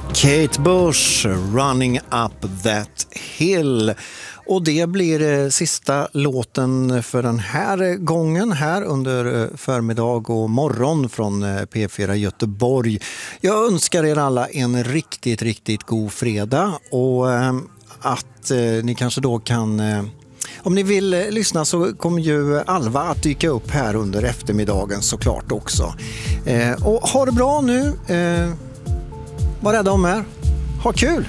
Kate Bush, Running Up That Hill. Och det blir sista låten för den här gången här under förmiddag och morgon från P4 Göteborg. Jag önskar er alla en riktigt, riktigt god fredag och att ni kanske då kan... Om ni vill lyssna så kommer ju Alva att dyka upp här under eftermiddagen såklart också. Och ha det bra nu. Var rädda om er. Ha kul!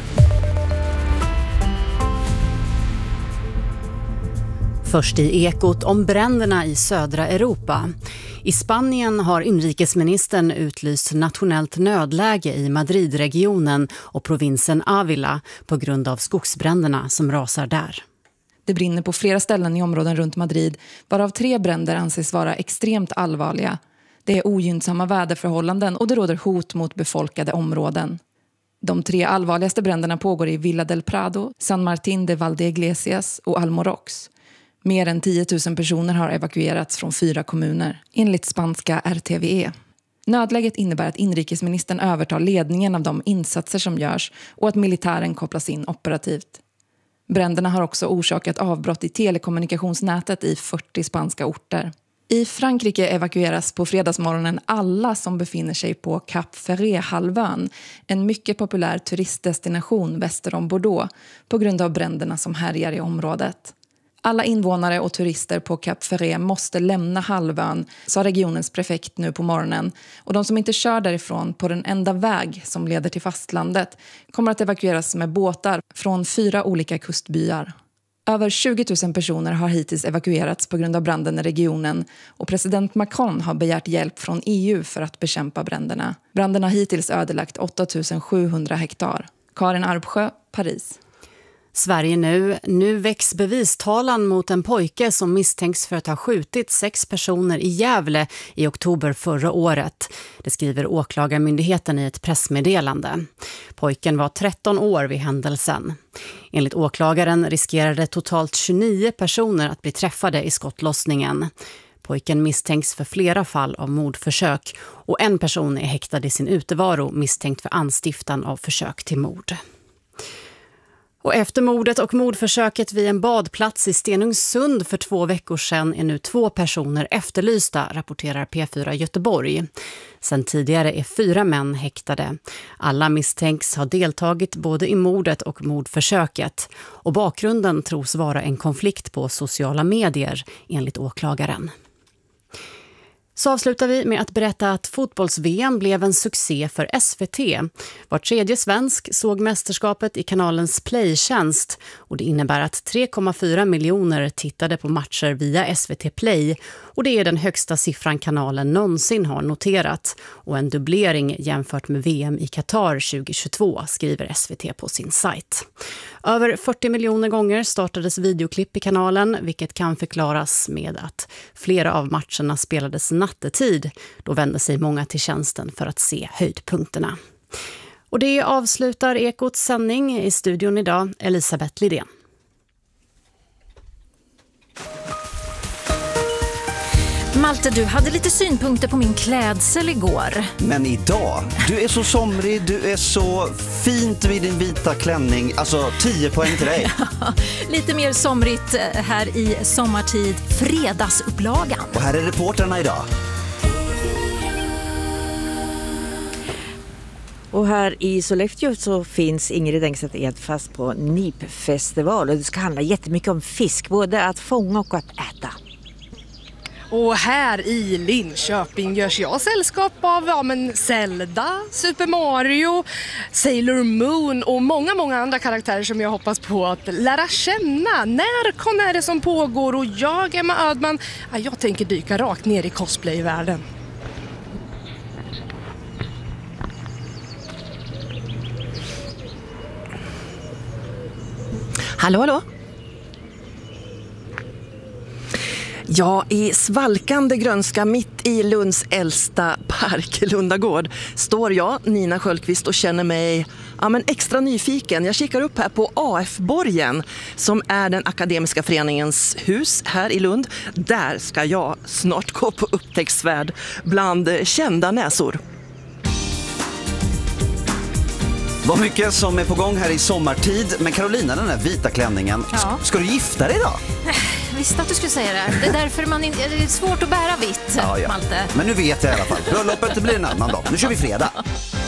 Först i Ekot om bränderna i södra Europa. I Spanien har inrikesministern utlyst nationellt nödläge i Madridregionen och provinsen Ávila på grund av skogsbränderna som rasar där. Det brinner på flera ställen i områden runt Madrid, varav 3 bränder anses vara extremt allvarliga. Det är ogynnsamma väderförhållanden och det råder hot mot befolkade områden. De 3 allvarligaste bränderna pågår i Villa del Prado, San Martín de Valdeiglesias och Almorox. Mer än 10 000 personer har evakuerats från 4 kommuner, enligt spanska RTVE. Nödläget innebär att inrikesministern övertar ledningen av de insatser som görs och att militären kopplas in operativt. Bränderna har också orsakat avbrott i telekommunikationsnätet i 40 spanska orter. I Frankrike evakueras på fredagsmorgonen alla som befinner sig på Cap Ferret-halvön, en mycket populär turistdestination väster om Bordeaux, på grund av bränderna som härjar i området. Alla invånare och turister på Cap Ferret måste lämna halvön, sa regionens prefekt nu på morgonen. Och de som inte kör därifrån på den enda väg som leder till fastlandet kommer att evakueras med båtar från 4 olika kustbyar. Över 20 000 personer har hittills evakuerats på grund av branden i regionen och president Macron har begärt hjälp från EU för att bekämpa bränderna. Branden har hittills ödelagt 8 700 hektar. Karin Arbsjö, Paris. Sverige nu väcks bevistalan mot en pojke som misstänks för att ha skjutit 6 personer i Gävle i oktober förra året. Det skriver åklagarmyndigheten i ett pressmeddelande. Pojken var 13 år vid händelsen. Enligt åklagaren riskerade totalt 29 personer att bli träffade i skottlossningen. Pojken misstänks för flera fall av mordförsök och en person är häktad i sin utevaro misstänkt för anstiftan av försök till mord. Och efter mordet och mordförsöket vid en badplats i Stenungsund för 2 veckor sedan är nu 2 personer efterlysta, rapporterar P4 Göteborg. Sen tidigare är 4 män häktade. Alla misstänks ha deltagit både i mordet och mordförsöket. Och bakgrunden tros vara en konflikt på sociala medier, enligt åklagaren. Så avslutar vi med att berätta att fotbolls-VM blev en succé för SVT. Var 3:e svensk såg mästerskapet i kanalens playtjänst och det innebär att 3,4 miljoner tittade på matcher via SVT Play och det är den högsta siffran kanalen någonsin har noterat och en dubblering jämfört med VM i Qatar 2022, skriver SVT på sin sajt. Över 40 miljoner gånger startades videoklipp i kanalen, vilket kan förklaras med att flera av matcherna spelades nattetid. Då vände sig många till tjänsten för att se höjdpunkterna. Och det avslutar Ekots sändning. I studion idag, Elisabeth Lidén. Malte, du hade lite synpunkter på min klädsel igår. Men idag, du är så somrig, du är så fint vid din vita klänning. Alltså 10 poäng till dig. Lite mer somrigt här i sommartid, fredagsupplagan. Och här är reporterna idag. Och här i Sollefteå så finns Ingrid Engstedt Edfast på NIP-festival. Och det ska handla jättemycket om fisk, både att fånga och att äta. Och här i Linköping görs jag sällskap av Zelda, Super Mario, Sailor Moon och många andra karaktärer som jag hoppas på att lära känna. Närcon är det som pågår och jag, Emma Ödman, jag tänker dyka rakt ner i cosplayvärlden. Hallå? Ja, i svalkande grönska mitt i Lunds äldsta park, Lundagård, står jag, Nina Sköldqvist, och känner mig extra nyfiken. Jag kikar upp här på AF-borgen som är den akademiska föreningens hus här i Lund. Där ska jag snart gå på upptäcktsfärd bland kända näsor. Vad mycket som är på gång här i sommartid. Men Carolina, den här vita klänningen. Ja. Ska du gifta dig idag? Visste att du skulle säga det. Det är därför det är svårt att bära vitt, Ja. Malte. Men nu vet jag i alla fall. Bröllopet blir en annan dag. Nu kör vi fredag.